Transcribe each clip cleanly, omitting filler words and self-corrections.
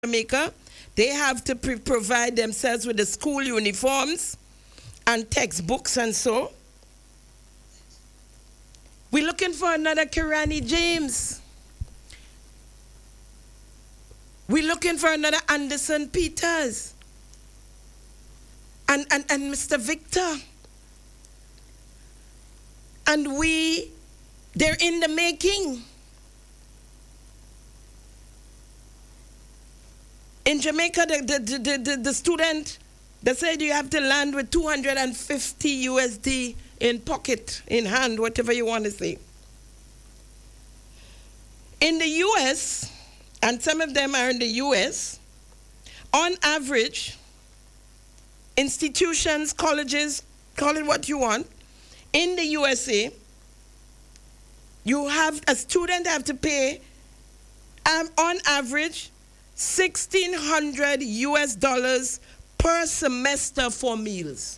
Jamaica, they have to provide themselves with the school uniforms and textbooks and so. We're looking for another Kirani James. We're looking for another Anderson Peters. And Mr. Victor. And they're in the making. In Jamaica, the student, they said you have to land with 250 USD in pocket, in hand, whatever you want to say. In the US, and some of them are in the US, on average, institutions, colleges, call it what you want, in the USA, a student have to pay, on average, $1,600 US per semester for meals.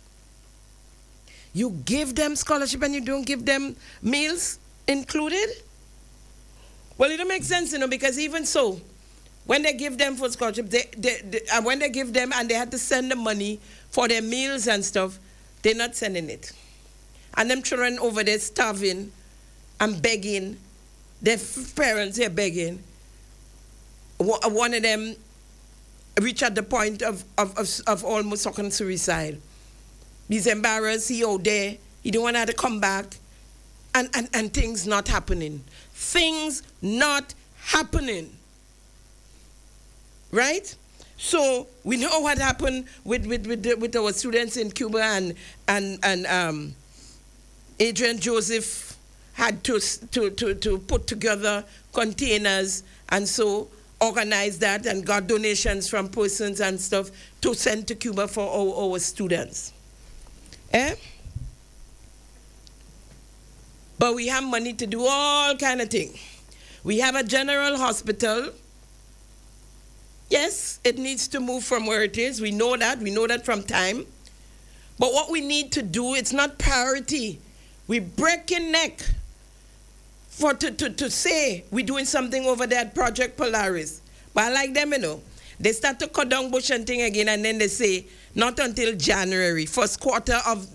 You give them scholarship and you don't give them meals included? Well, it don't make sense, because even so, when they give them for scholarship, when they give them and they had to send the money for their meals and stuff, they're not sending it. And them children over there starving and begging, their parents are begging. One of them reached at the point of almost fucking suicide. He's embarrassed, he out there, he don't want her to come back, and things not happening. Things not happening. Right? So we know what happened with our students in Cuba, and Adrian Joseph had to put together containers and so organize that and got donations from persons and stuff to send to Cuba for our students. But we have money to do all kind of things. We have a general hospital. Yes, it needs to move from where it is. We know that from time. But what we need to do, it's not priority. We're breaking neck to say we're doing something over there at Project Polaris. But I like them, They start to cut down bush and thing again, and then they say, not until January, first quarter of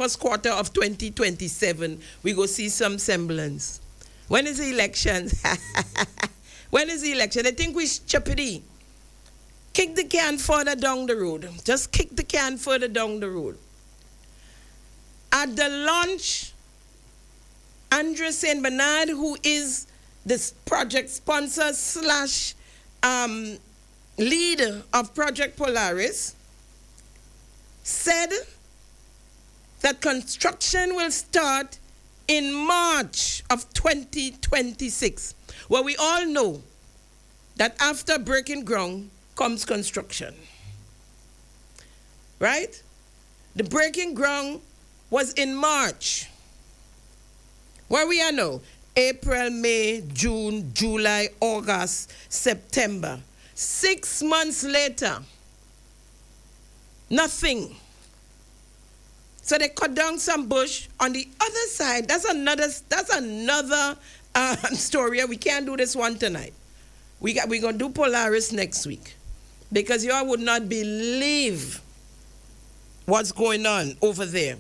2027, we go see some semblance. When is the election? When is the election? They think we jeopardy. Kick the can further down the road. Just kick the can further down the road. At the launch, Andre St. Bernard, who is this project sponsor / leader of Project Polaris, said that construction will start in March of 2026. Well, we all know that after breaking ground comes construction. Right? The breaking ground was in March. Where we are now? April, May, June, July, August, September. 6 months later, nothing. So they cut down some bush. On the other side, that's another story. We can't do this one tonight. We're going to do Polaris next week. Because y'all would not believe what's going on over there.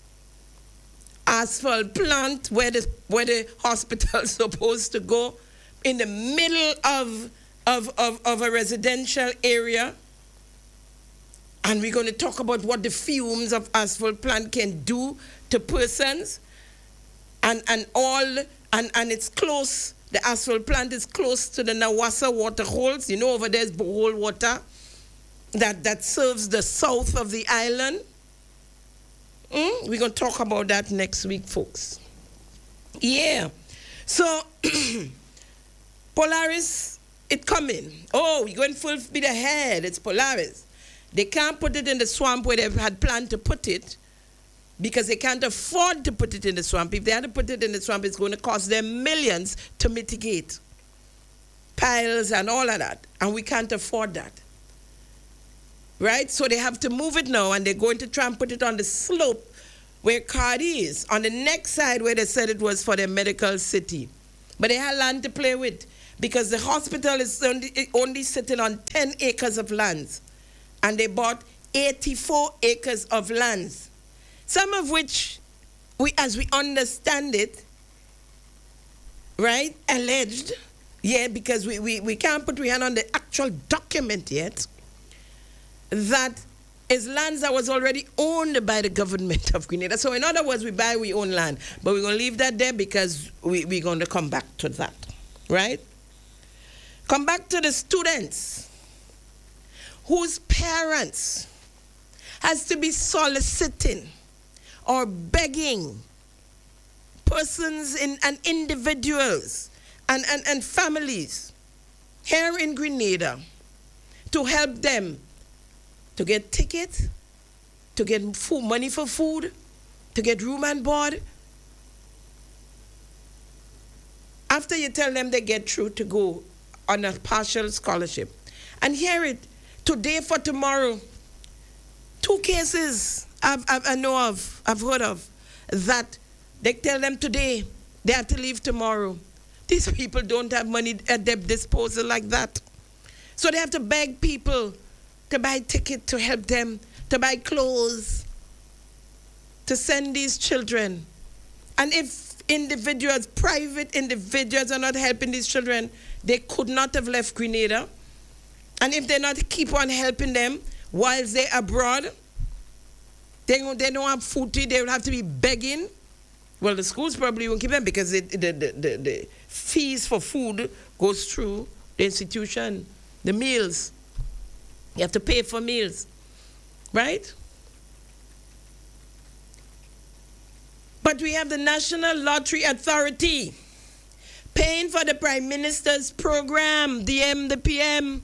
Asphalt plant where the hospital's supposed to go in the middle of a residential area. And we're going to talk about what the fumes of asphalt plant can do to persons. And it's close. The asphalt plant is close to the Nawassa water holes. Over there's borehole water that serves the south of the island. We're going to talk about that next week, folks. Yeah. So, Polaris, it coming. Oh, we're going full speed ahead. It's Polaris. They can't put it in the swamp where they had planned to put it because they can't afford to put it in the swamp. If they had to put it in the swamp, it's going to cost them millions to mitigate piles and all of that. And we can't afford that. Right? So they have to move it now, and they're going to try and put it on the slope where Cardi is, on the next side where they said it was for their medical city. But they had land to play with. because the hospital is only sitting on 10 acres of lands, and they bought 84 acres of lands, some of which, as we understand it, right, alleged, yeah, because we can't put our hand on the actual document yet, that is lands that was already owned by the government of Grenada. So in other words, we buy, we own land. But we're going to leave that there because we're going to come back to that, right? Come back to the students whose parents has to be soliciting or begging persons and individuals and families here in Grenada to help them to get tickets, to get food, money for food, to get room and board. After you tell them they get through to go on a partial scholarship. And hear it, today for tomorrow, 2 cases I know of, I've heard of, that they tell them today they have to leave tomorrow. These people don't have money at their disposal like that. So they have to beg people to buy tickets to help them, to buy clothes, to send these children. And if individuals, private individuals are not helping these children, they could not have left Grenada. And if they not keep on helping them whilst they're abroad, they don't have food to eat, they will have to be begging. Well, the schools probably won't keep them because the fees for food goes through the institution, the meals. You have to pay for meals, right? But we have the National Lottery Authority paying for the Prime Minister's program, the PM.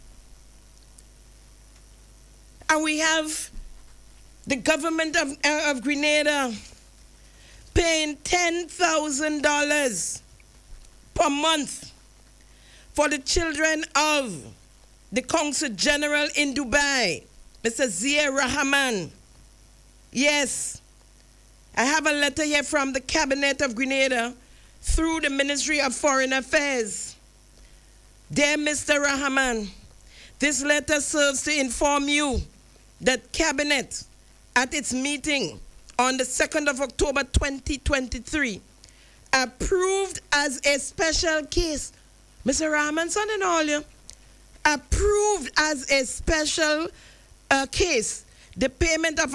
And we have the government of Grenada paying $10,000 per month for the children of the Consul General in Dubai, Mr. Zia Rahman. Yes, I have a letter here from the Cabinet of Grenada through the Ministry of Foreign Affairs. Dear Mr. Rahman, this letter serves to inform you that Cabinet, at its meeting on the 2nd of October 2023, approved as a special case, Mr. Rahman, son and all you, approved as a special case the payment of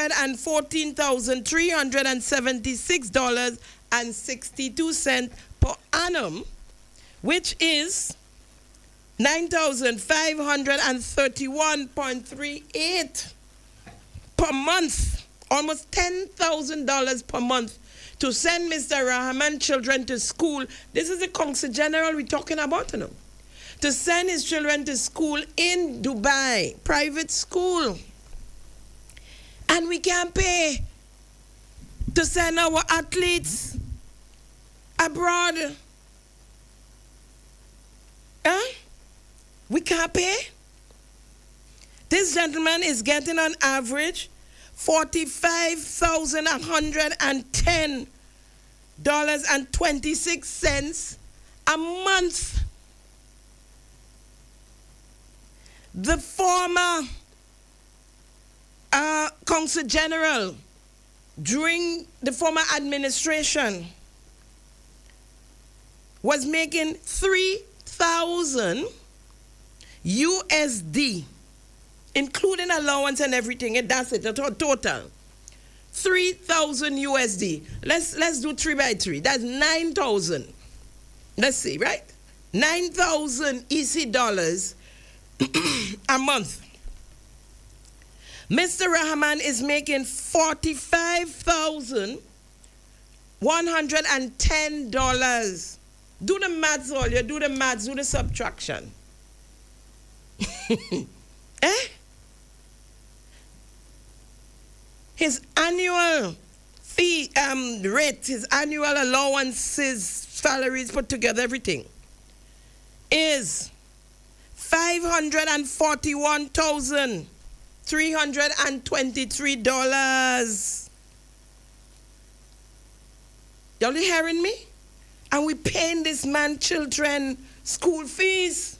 $114,376.62 per annum, which is $9,531.38 per month, almost $10,000 per month, to send Mr. Rahman children to school. This is the Consul General we're talking about, you know. To send his children to school in Dubai, private school. And we can't pay to send our athletes abroad. Huh? We can't pay. This gentleman is getting on average $45,110.26 a month. The former Consul General during the former administration was making 3,000 USD, including allowance and everything, and that's it, the total. 3,000 USD. Let's do 3 by 3. That's 9,000. Let's see, right? 9,000 EC dollars a month. Mr. Rahman is making $45,110. Do the maths, all you. Do the maths. Do the subtraction. Eh? His annual fee rate, his annual allowances, salaries put together, everything, is $541,323. Y'all hearing me? And we paying this man children school fees.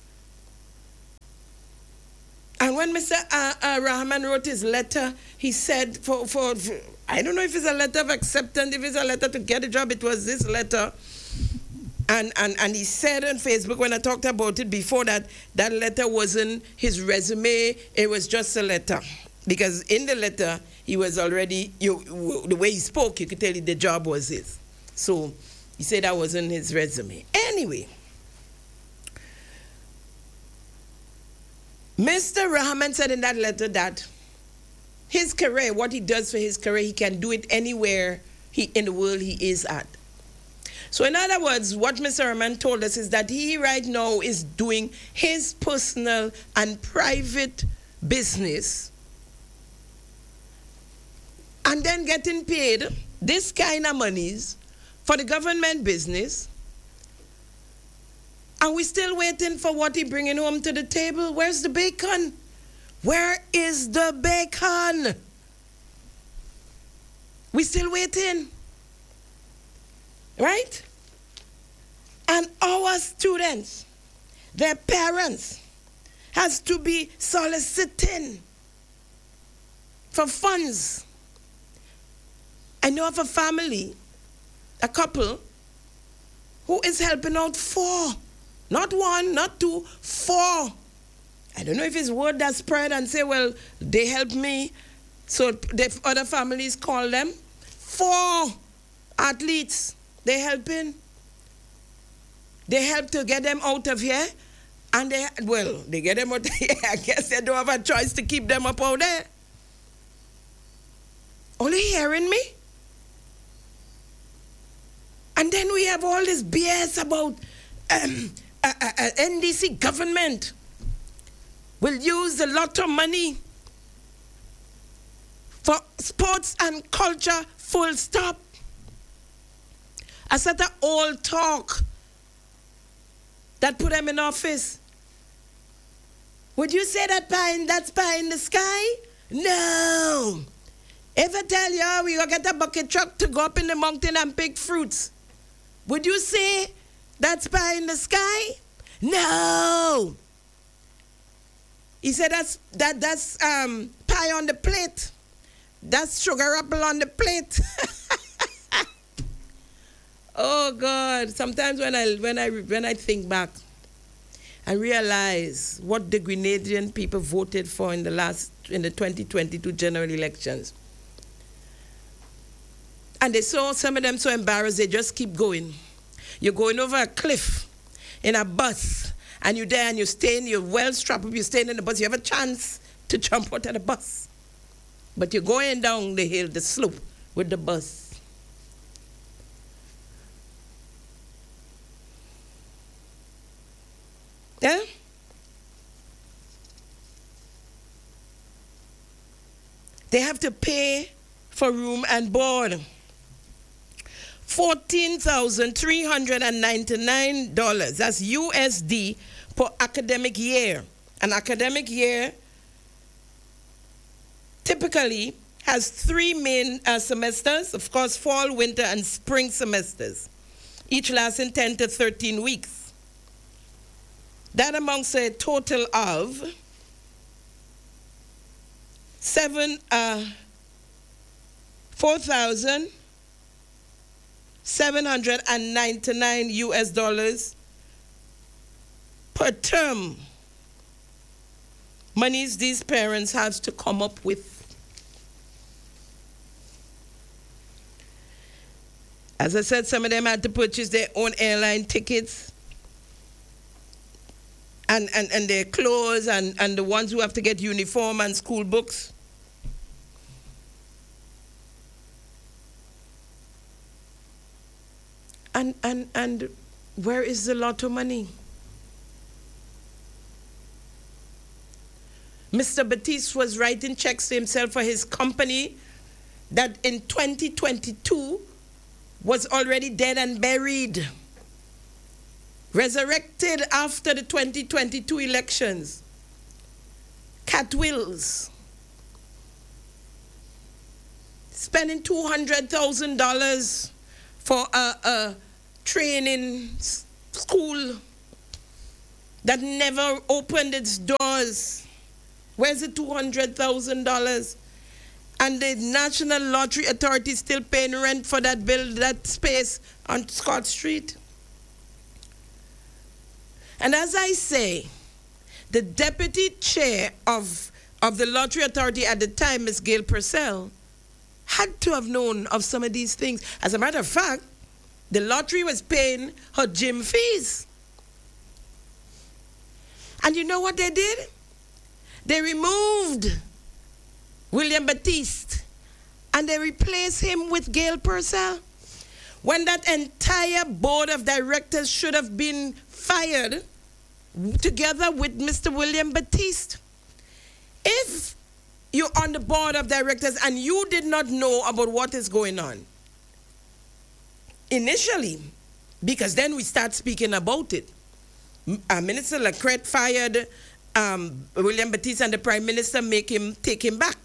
And when Mr. Rahman wrote his letter, he said, for I don't know if it's a letter of acceptance, if it's a letter to get a job, it was this letter. And he said on Facebook, when I talked about it before, that letter wasn't his resume, it was just a letter. Because in the letter, he was already, the way he spoke, you could tell the job was his. So he said that wasn't his resume. Anyway, Mr. Rahman said in that letter that his career, what he does for his career, he can do it anywhere in the world he is at. So in other words, what Mr. Rahman told us is that he right now is doing his personal and private business and then getting paid this kind of monies for the government business. And we're still waiting for what he bringing home to the table. Where's the bacon? Where is the bacon? We're still waiting. Right? And our students, their parents, has to be soliciting for funds. I know of a family, a couple, who is helping out 4. Not 1, not 2, 4. I don't know if it's word that spread and say, well, they helped me, so the other families call them. 4 athletes, they helping. They help to get them out of here. And they get them out of here. I guess they don't have a choice to keep them up out there. Only hearing me? And then we have all this BS about NDC government will use a lot of money for sports and culture, full stop. I said that old talk that put them in office. Would you say that's pie in the sky? No. If I tell you we gonna get a bucket truck to go up in the mountain and pick fruits, would you say that's pie in the sky? No. He said that's pie on the plate. That's sugar apple on the plate. Oh God! Sometimes when I think back, I realize what the Grenadian people voted for in the 2022 general elections. And they saw some of them so embarrassed, they just keep going. You're going over a cliff in a bus, and you're there and you're well strapped up, you're staying in the bus, you have a chance to jump out of the bus. But you're going down the hill, the slope, with the bus. Yeah? They have to pay for room and board. $14,399. That's USD per academic year. An academic year typically has 3 main semesters, of course, fall, winter, and spring semesters, each lasting 10 to 13 weeks. That amounts to a total of $4,799 US dollars per term. Monies these parents have to come up with. As I said, some of them had to purchase their own airline tickets and their clothes and the ones who have to get uniform and school books. And where is the lotto money? Mr. Batiste was writing checks to himself for his company that in 2022 was already dead and buried, resurrected after the 2022 elections. Cat Wills, spending $200,000 for a training school that never opened its doors. Where's the $200,000? And the National Lottery Authority still paying rent for that space on Scott Street. And as I say, the deputy chair of the Lottery Authority at the time, Ms. Gail Purcell, had to have known of some of these things. As a matter of fact, the lottery was paying her gym fees. And you know what they did? They removed William Batiste and they replaced him with Gail Purcell. When that entire board of directors should have been fired together with Mr. William Batiste. If you're on the board of directors and you did not know about what is going on initially, because then we start speaking about it. Minister Lacrette fired William Batiste and the Prime Minister take him back.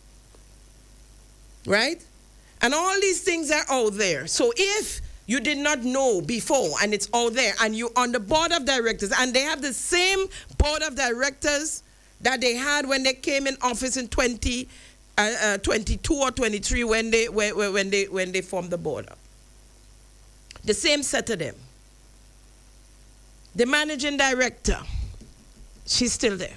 Right? And all these things are out there. So if you did not know before and it's all there and you're on the board of directors and they have the same board of directors that they had when they came in office in 2022 or 23 when they formed the board. The same set of them. The managing director, she's still there.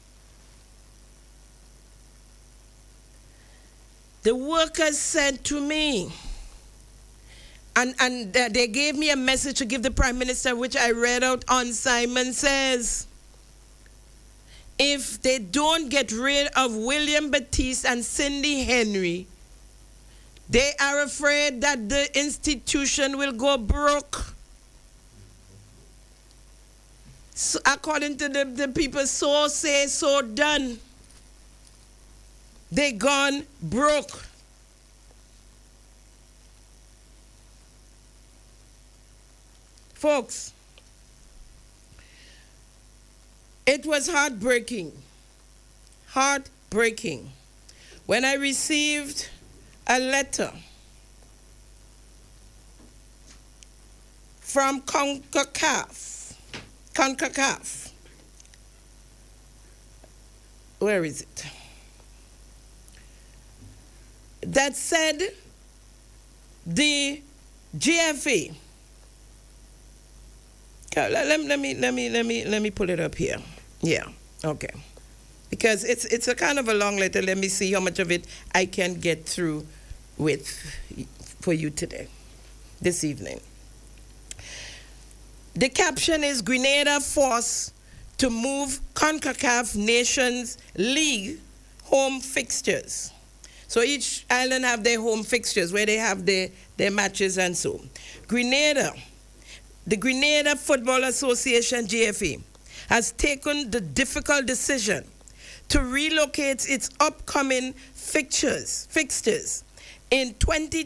The workers said to me, and they gave me a message to give the Prime Minister, which I read out on Simon Says. If they don't get rid of William Batiste and Cindy Henry, they are afraid that the institution will go broke. So according to the people, so say, so done. They gone broke. Folks, it was heartbreaking. Heartbreaking. When I received a letter from CONCACAF. Where is it? That said the GFA. Let me pull it up here. Yeah, okay. Because it's a kind of a long letter. Let me see how much of it I can get through with for you today, this evening. The caption is Grenada forced to move CONCACAF Nations League home fixtures. So each island have their home fixtures where they have their matches and so. Grenada, the Grenada Football Association, GFA, has taken the difficult decision to relocate its upcoming fixtures in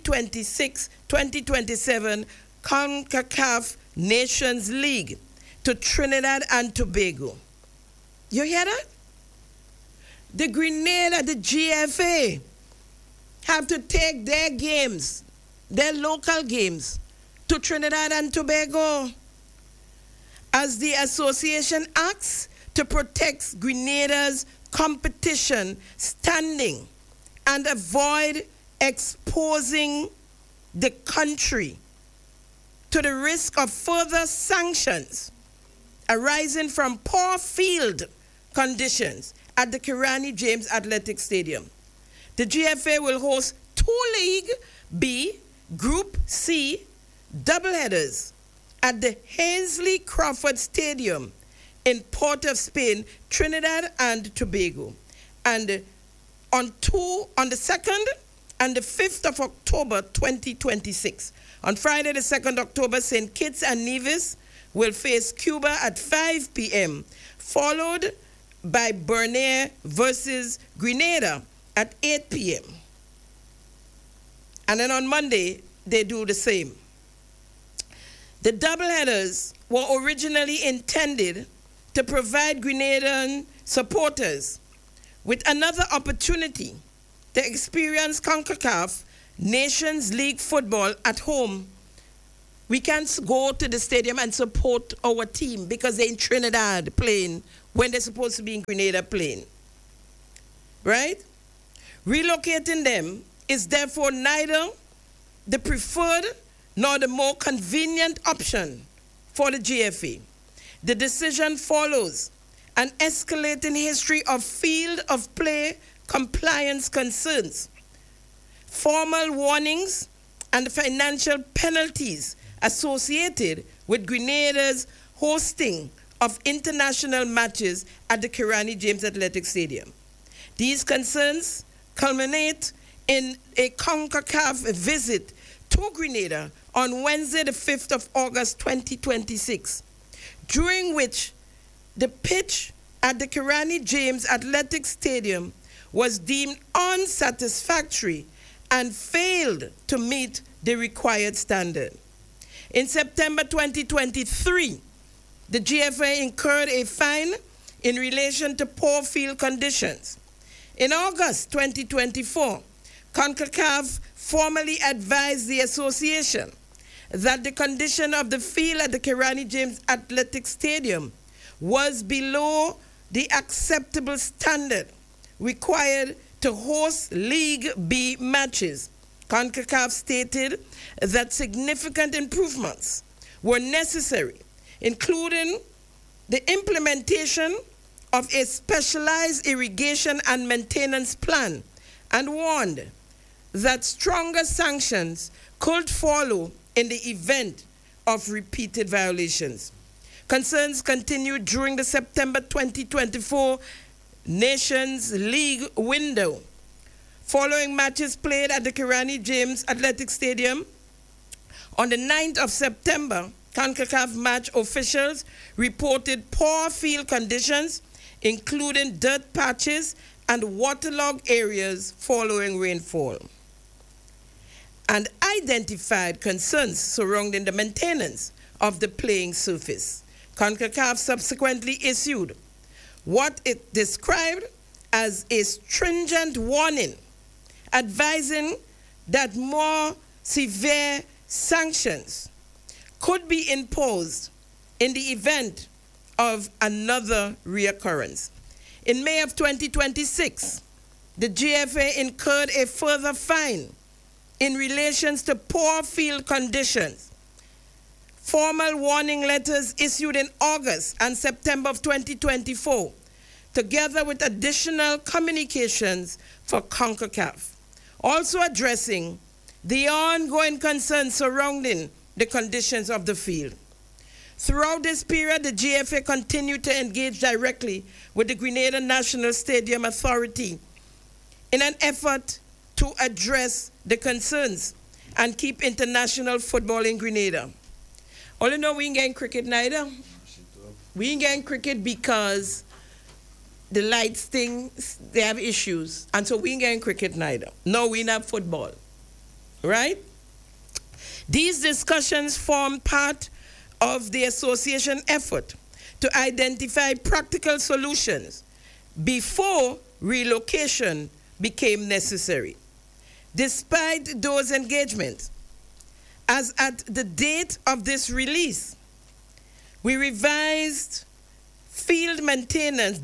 2026-2027 CONCACAF Nations League to Trinidad and Tobago. You hear that? The Grenada, the GFA, have to take their games, their local games, to Trinidad and Tobago as the association acts to protect Grenada's competition standing and avoid exposing the country to the risk of further sanctions arising from poor field conditions at the Kirani James Athletic Stadium. The GFA will host two League B, Group C doubleheaders at the Hensley Crawford Stadium in Port of Spain, Trinidad and Tobago. And on the 2nd and the 5th of October 2026. On Friday the 2nd October, St. Kitts and Nevis will face Cuba at 5 p.m., followed by Bernier versus Grenada at 8 p.m. And then on Monday, they do the same. The doubleheaders were originally intended to provide Grenadian supporters with another opportunity to experience CONCACAF Nations League football at home We can't go to the stadium and support our team because they're in Trinidad playing when they're supposed to be in Grenada playing. Right? Relocating them is therefore neither the preferred nor the more convenient option for the GFA. The decision follows an escalating history of field of play compliance concerns, formal warnings, and financial penalties associated with Grenada's hosting of international matches at the Kirani James Athletic Stadium. These concerns culminate in a CONCACAF visit to Grenada on Wednesday, the 5th of August, 2026, during which the pitch at the Kirani James Athletic Stadium was deemed unsatisfactory and failed to meet the required standard. In September 2023, the GFA incurred a fine in relation to poor field conditions. In August 2024, CONCACAF formally advised the association that the condition of the field at the Kirani James Athletic Stadium was below the acceptable standard required to host League B matches. CONCACAF stated that significant improvements were necessary, including the implementation of a specialized irrigation and maintenance plan, and warned that stronger sanctions could follow in the event of repeated violations. Concerns continued during the September 2024 Nations League window. Following matches played at the Kirani James Athletic Stadium, on the 9th of September, CONCACAF match officials reported poor field conditions, including dirt patches and waterlogged areas following rainfall, and identified concerns surrounding the maintenance of the playing surface. CONCACAF subsequently issued what it described as a stringent warning, advising that more severe sanctions could be imposed in the event of another reoccurrence. In May of 2026, the GFA incurred a further fine in relation to poor field conditions. Formal warning letters issued in August and September of 2024, together with additional communications for CONCACAF, also addressing the ongoing concerns surrounding the conditions of the field. Throughout this period, the GFA continued to engage directly with the Grenada National Stadium Authority in an effort to address the concerns and keep international football in Grenada. All you know, we ain't getting cricket neither. We ain't getting cricket because the lights thing, they have issues. And so we ain't getting cricket neither. No, we not football. Right? These discussions form part of the association effort to identify practical solutions before relocation became necessary. Despite those engagements, as at the date of this release, the revised field maintenance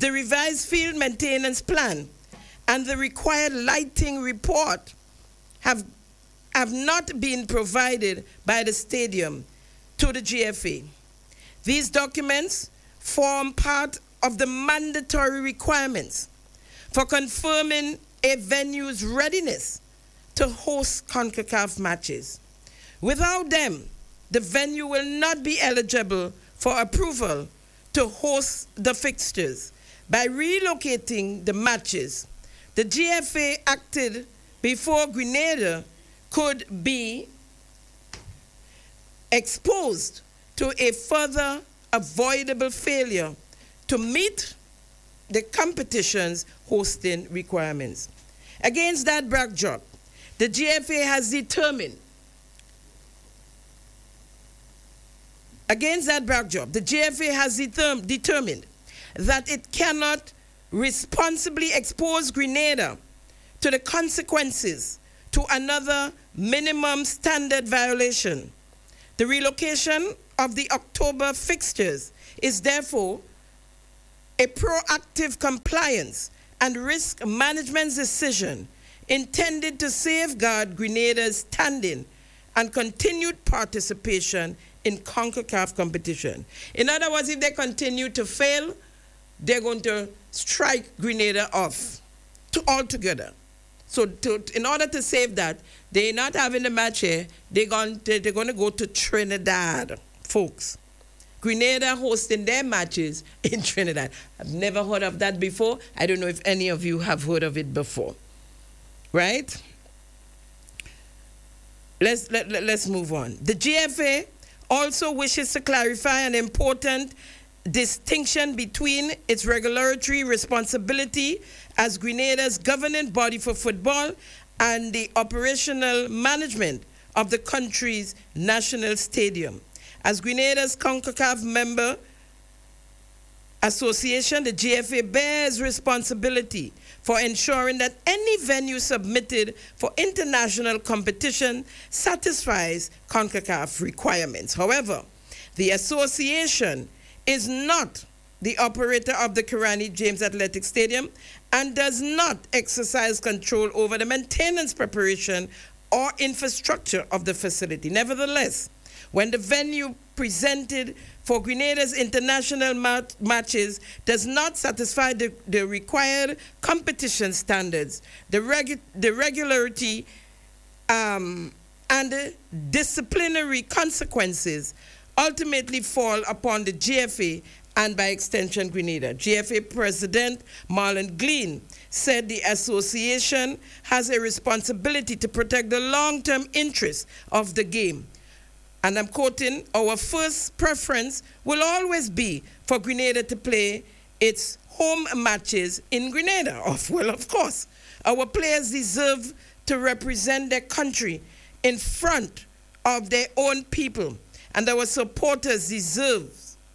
plan and the required lighting report have not been provided by the stadium to the GFA. These documents form part of the mandatory requirements for confirming a venue's readiness to host CONCACAF matches. Without them, the venue will not be eligible for approval to host the fixtures. By relocating the matches, the GFA acted before Grenada could be exposed to a further avoidable failure to meet the competition's hosting requirements. Against that backdrop, the GFA has determined that it cannot responsibly expose Grenada to the consequences to another minimum standard violation. The relocation of the October fixtures is therefore a proactive compliance and risk management decision intended to safeguard Grenada's standing and continued participation in CONCACAF competition. In other words, if they continue to fail, they're going to strike Grenada off altogether. So in order to save that, they're not having the match here. They're going to go to Trinidad, folks. Grenada hosting their matches in Trinidad. I've never heard of that before. I don't know if any of you have heard of it before. Right? Let's move on. The GFA also wishes to clarify an important distinction between its regulatory responsibility as Grenada's governing body for football and the operational management of the country's national stadium. As Grenada's CONCACAF member association, the GFA bears responsibility for ensuring that any venue submitted for international competition satisfies CONCACAF requirements. However, the association is not the operator of the Kirani James Athletic Stadium and does not exercise control over the maintenance, preparation, or infrastructure of the facility. Nevertheless, when the venue presented for Grenada's international matches does not satisfy the required competition standards, the regularity and the disciplinary consequences ultimately fall upon the GFA and by extension Grenada. GFA President Marlon Glean said the association has a responsibility to protect the long-term interests of the game. And I'm quoting, "Our first preference will always be for Grenada to play its home matches in Grenada." Well, of course, our players deserve to represent their country in front of their own people, and our supporters deserve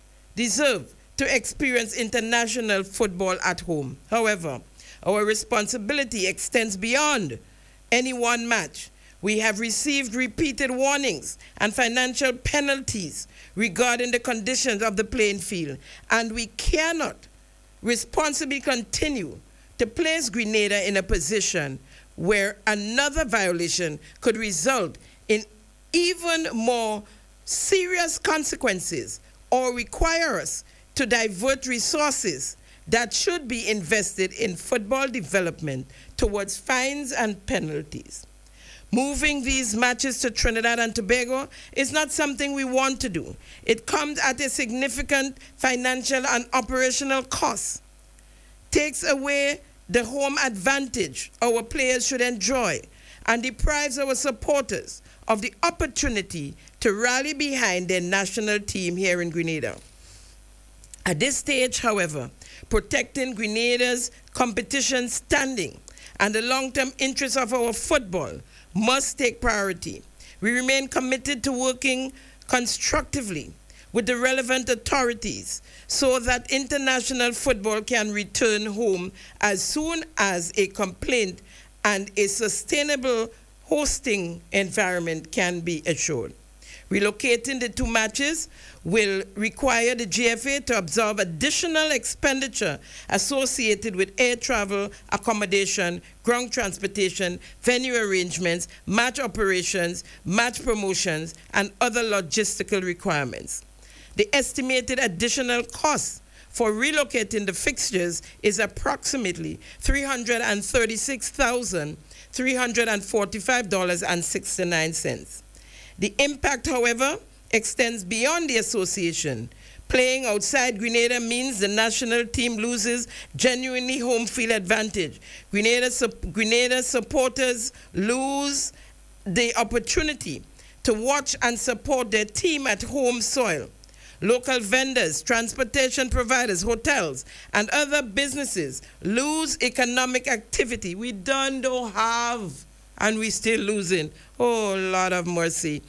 to experience international football at home. However, our responsibility extends beyond any one match. We have received repeated warnings and financial penalties regarding the conditions of the playing field, and we cannot responsibly continue to place Grenada in a position where another violation could result in even more serious consequences or require us to divert resources that should be invested in football development towards fines and penalties. Moving these matches to Trinidad and Tobago is not something we want to do. It comes at a significant financial and operational cost, takes away the home advantage our players should enjoy, and deprives our supporters of the opportunity to rally behind their national team here in Grenada. At this stage, however, protecting Grenada's competition standing and the long-term interests of our football must take priority. We remain committed to working constructively with the relevant authorities so that international football can return home as soon as a complaint and a sustainable hosting environment can be assured. Relocating the two matches will require the GFA to absorb additional expenditure associated with air travel, accommodation, ground transportation, venue arrangements, match operations, match promotions, and other logistical requirements. The estimated additional cost for relocating the fixtures is approximately $336,345.69. The impact, however, extends beyond the association. Playing outside Grenada means the national team loses genuinely home field advantage. Grenada supporters lose the opportunity to watch and support their team at home soil. Local vendors, transportation providers, hotels, and other businesses lose economic activity. We don't have, and we still losing. Oh, Lord of mercy.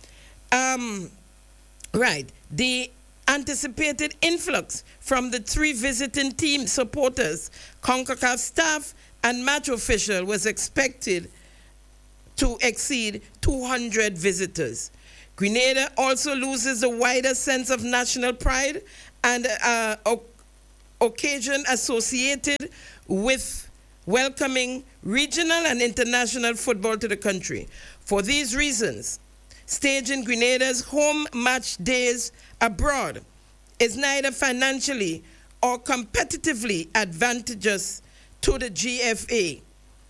Right. The anticipated influx from the 3 visiting team supporters, CONCACAF staff, and match official was expected to exceed 200 visitors. Grenada also loses the wider sense of national pride and occasion associated with welcoming regional and international football to the country. For these reasons, staging Grenada's home match days abroad is neither financially or competitively advantageous to the GFA.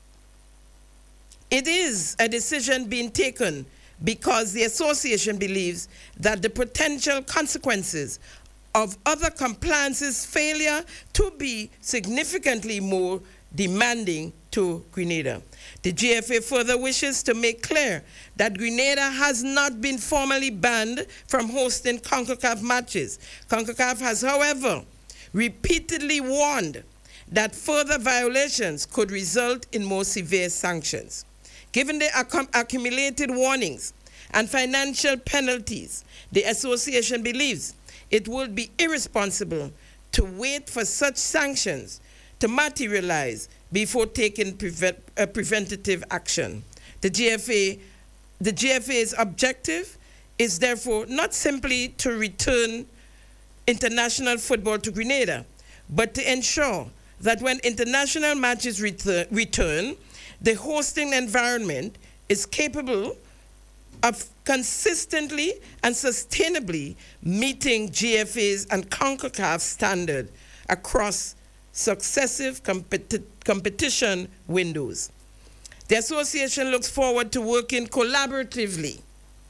It is a decision being taken because the association believes that the potential consequences of other compliances failure to be significantly more demanding to Grenada. The GFA further wishes to make clear that Grenada has not been formally banned from hosting CONCACAF matches. CONCACAF has, however, repeatedly warned that further violations could result in more severe sanctions. Given the accumulated warnings and financial penalties, the association believes it would be irresponsible to wait for such sanctions to materialize before taking preventative action. The GFA's objective is therefore not simply to return international football to Grenada, but to ensure that when international matches return, the hosting environment is capable of consistently and sustainably meeting GFA's and CONCACAF standard across successive competition windows. The association looks forward to working collaboratively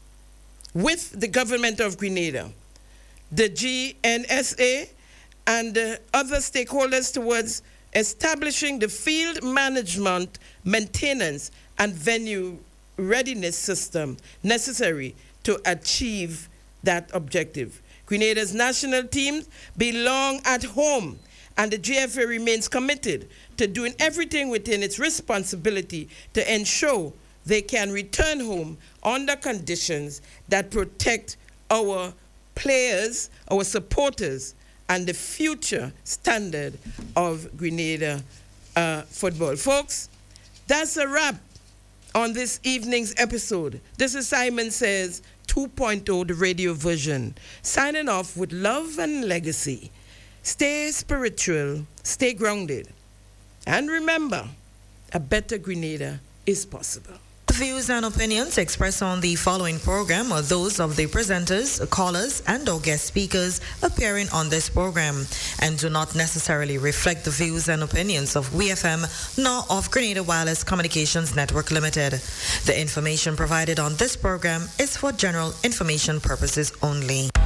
with the government of Grenada, the GNSA, and other stakeholders towards establishing the field management, maintenance, and venue readiness system necessary to achieve that objective. Grenada's national teams belong at home, and the GFA remains committed to doing everything within its responsibility to ensure they can return home under conditions that protect our players, our supporters, and the future standard of Grenada football. Folks, that's a wrap on this evening's episode. This is Simon Says 2.0, the radio version. Signing off with love and legacy. Stay spiritual, stay grounded, and remember, a better Grenada is possible. The views and opinions expressed on the following program are those of the presenters, callers, and/or guest speakers appearing on this program and do not necessarily reflect the views and opinions of WeFM nor of Grenada Wireless Communications Network Limited. The information provided on this program is for general information purposes only.